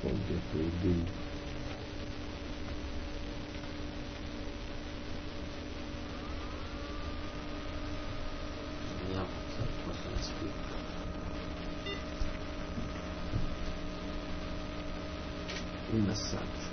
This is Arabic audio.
forget to do. Ja, das macht ganz gut. Massage.